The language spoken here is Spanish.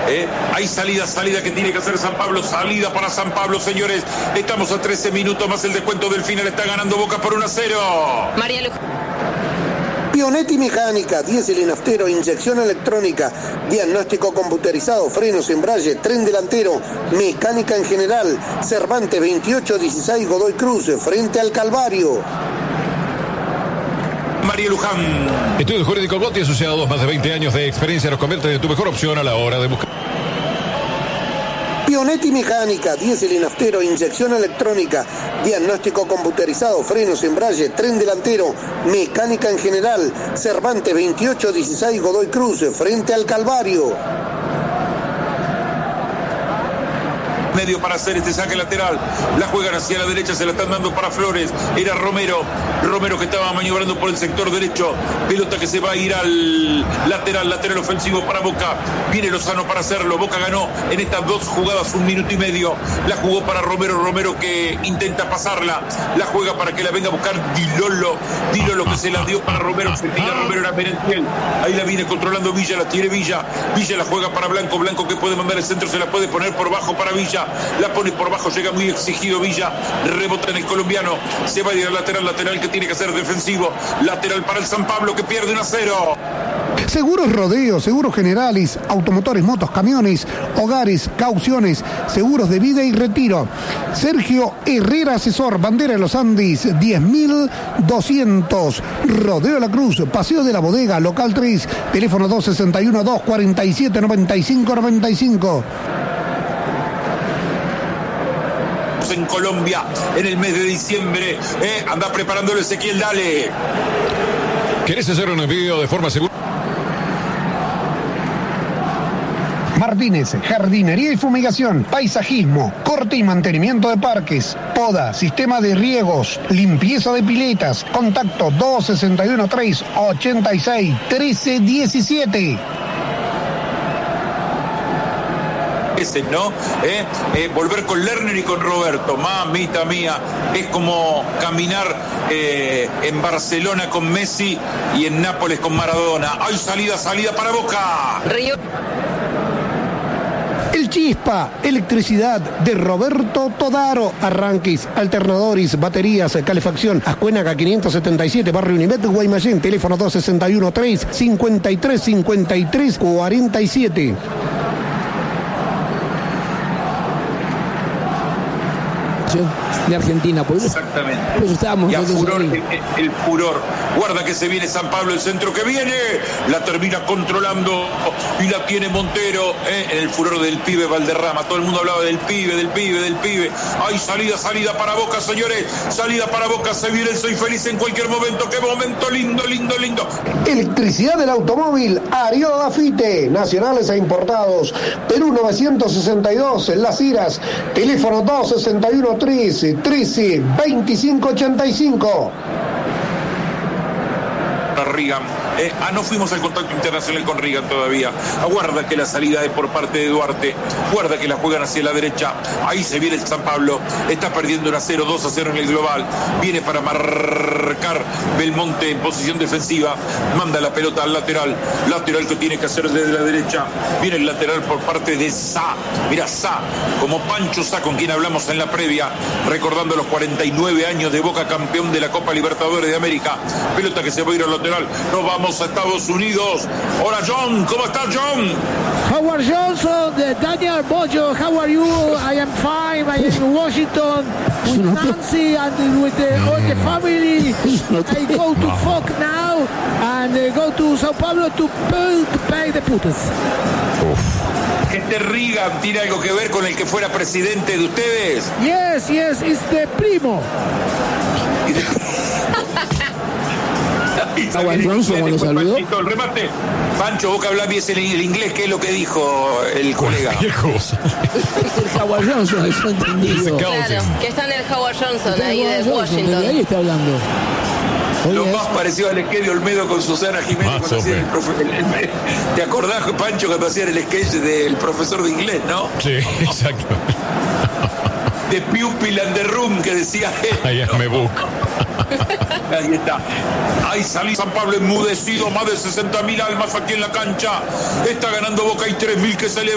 Hay salida que tiene que hacer San Pablo. Salida para San Pablo, señores. Estamos a 13 minutos más el descuento del final. Está ganando Boca por 1-0. María Luján. Pionetti Mecánica, diésel y naftero, inyección electrónica, diagnóstico computerizado, frenos, embrague, tren delantero, mecánica en general. Cervantes 2816 Godoy Cruz, frente al Calvario. María Luján. Estudio Jurídico Gotti, asociados, más de 20 años de experiencia, nos convierte en tu mejor opción a la hora de buscar. Pionetti Mecánica, diésel y naftero, inyección electrónica, diagnóstico computerizado, frenos, embrague, tren delantero, mecánica en general. Cervantes 2816 Godoy Cruz, frente al Calvario. Medio para hacer este saque lateral. La juegan hacia la derecha, se la están dando para Flores. Era Romero que estaba maniobrando por el sector derecho. Pelota que se va a ir al lateral ofensivo para Boca. Viene Lozano para hacerlo. Boca ganó en estas 2 jugadas 1 minuto y medio. La jugó para Romero que intenta pasarla. La juega para que la venga a buscar Dilolo que se la dio para Romero. Se tira Romero, era Merentiel. Ahí la viene controlando Villa, la tiene Villa la juega para Blanco que puede mandar el centro, se la puede poner por bajo para Villa. La pone por bajo, llega muy exigido Villa, rebota en el colombiano, se va a ir al lateral que tiene que ser defensivo, lateral para el San Pablo que pierde 1-0. Seguros Rodeo, Seguros Generales, automotores, motos, camiones, hogares, cauciones, seguros de vida y retiro. Sergio Herrera Asesor, Bandera de los Andes, 10.200. Rodeo de la Cruz, Paseo de la Bodega, Local 3, teléfono 261-247-9595. En Colombia, en el mes de diciembre, anda preparándolo Ezequiel, dale. ¿Querés hacer un envío de forma segura? Martínez, jardinería y fumigación, paisajismo, corte y mantenimiento de parques, poda, sistema de riegos, limpieza de piletas. Contacto 261-386-1317. ¿No? Volver con Lerner y con Roberto, mamita mía, es como caminar en Barcelona con Messi y en Nápoles con Maradona. ¡Hay salida para Boca! Río. El Chispa, electricidad de Roberto Todaro, arranques, alternadores, baterías, calefacción, Ascuénaga 577, Barrio Unimed, Guaymallén, teléfono 261-353-53-47. De Argentina, pues. Exactamente. Pues estábamos y a furor, el furor. Guarda que se viene San Pablo, el centro que viene. La termina controlando y la tiene Montero. En el furor del pibe Valderrama. Todo el mundo hablaba del pibe. Hay salida para Boca, señores. Salida para Boca. Se viene el Soy Feliz en cualquier momento. Qué momento lindo. Electricidad del automóvil, Ario Dafite, nacionales e importados. Perú 962, Las Iras, teléfono 261-13-2585. Reagan. No fuimos al contacto internacional con Reagan todavía. Aguarda que la salida es por parte de Duarte. Guarda que la juegan hacia la derecha. Ahí se viene el San Pablo. Está perdiendo 1-0, 2-0 en el global. Viene para marcar Belmonte en posición defensiva. Manda la pelota al lateral. Lateral que tiene que hacer desde la derecha. Viene el lateral por parte de Sá. Mira, Sá, como Pancho Sá, con quien hablamos en la previa, recordando los 49 años de Boca, campeón de la Copa Libertadores de América. Pelota que se va a ir al lateral. Nos vamos a Estados Unidos. Hola, John. ¿Cómo estás, John? Howard Johnson, Daniel Bojo, how are you? I am fine. I am in Washington with Nancy and with all the family. I go to Fox now and go to Sao Paulo to pay the putas. ¿Este Reagan tiene algo que ver con el que fuera presidente de ustedes? Yes, it's the primo. Howard Johnson cuando saludó. El remate. Pancho, vos que hablás bien el inglés, ¿qué es lo que dijo el colega? El Howard Johnson, eso entendido. Claro, que está en el Howard Johnson, ahí de Washington. Ahí está hablando. Lo más parecido al sketch de Olmedo con Susana Jiménez cuando hacían ¿te acordás, Pancho, cuando hacían el sketch del profesor de inglés, no? Sí, exacto. The Pupil and the Room, que decía Ahí me busco. Ahí está. Ahí salió San Pablo enmudecido, más de 60.000 almas aquí en la cancha. Está ganando Boca y 3.000 que celebran.